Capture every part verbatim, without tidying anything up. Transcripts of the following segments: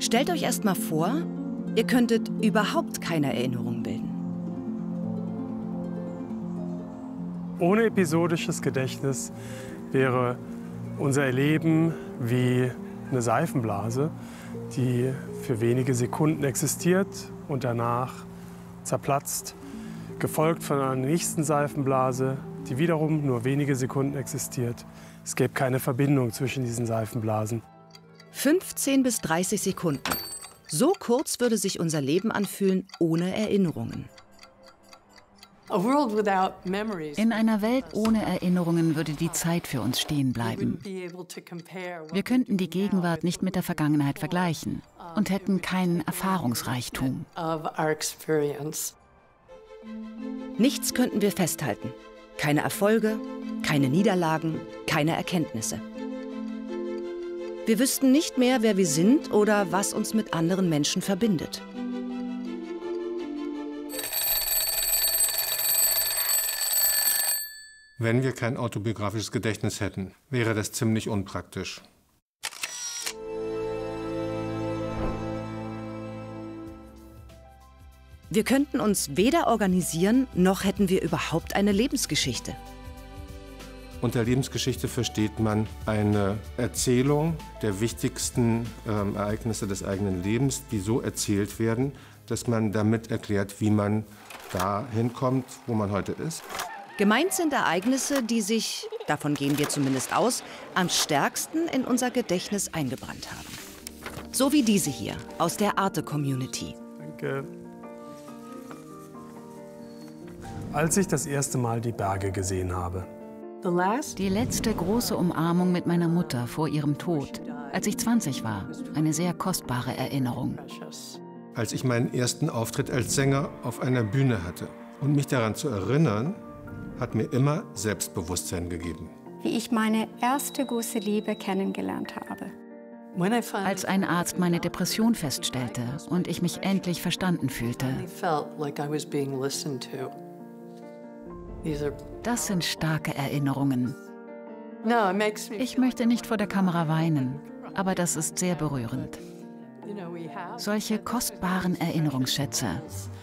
Stellt euch erst mal vor, ihr könntet überhaupt keine Erinnerung bilden. Ohne episodisches Gedächtnis wäre unser Erleben wie eine Seifenblase, die für wenige Sekunden existiert und danach zerplatzt, gefolgt von einer nächsten Seifenblase, die wiederum nur wenige Sekunden existiert. Es gäbe keine Verbindung zwischen diesen Seifenblasen. fünfzehn bis dreißig Sekunden. So kurz würde sich unser Leben anfühlen ohne Erinnerungen. In einer Welt ohne Erinnerungen würde die Zeit für uns stehen bleiben. Wir könnten die Gegenwart nicht mit der Vergangenheit vergleichen und hätten keinen Erfahrungsreichtum. Nichts könnten wir festhalten. Keine Erfolge, keine Niederlagen, keine Erkenntnisse. Wir wüssten nicht mehr, wer wir sind oder was uns mit anderen Menschen verbindet. Wenn wir kein autobiografisches Gedächtnis hätten, wäre das ziemlich unpraktisch. Wir könnten uns weder organisieren, noch hätten wir überhaupt eine Lebensgeschichte. Unter Lebensgeschichte versteht man eine Erzählung der wichtigsten ähm, Ereignisse des eigenen Lebens, die so erzählt werden, dass man damit erklärt, wie man dahin kommt, wo man heute ist. Gemeint sind Ereignisse, die sich, davon gehen wir zumindest aus, am stärksten in unser Gedächtnis eingebrannt haben. So wie diese hier aus der Arte-Community. Danke. Als ich das erste Mal die Berge gesehen habe. Die letzte große Umarmung mit meiner Mutter vor ihrem Tod, als ich zwanzig war. Eine sehr kostbare Erinnerung. Als ich meinen ersten Auftritt als Sänger auf einer Bühne hatte. Und mich daran zu erinnern, hat mir immer Selbstbewusstsein gegeben. Wie ich meine erste große Liebe kennengelernt habe. Als ein Arzt meine Depression feststellte und ich mich endlich verstanden fühlte. Das sind starke Erinnerungen. Ich möchte nicht vor der Kamera weinen, aber das ist sehr berührend. Solche kostbaren Erinnerungsschätze.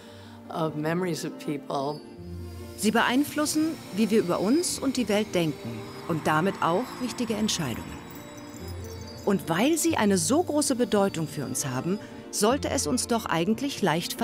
Sie beeinflussen, wie wir über uns und die Welt denken und damit auch wichtige Entscheidungen. Und weil sie eine so große Bedeutung für uns haben, sollte es uns doch eigentlich leicht fallen,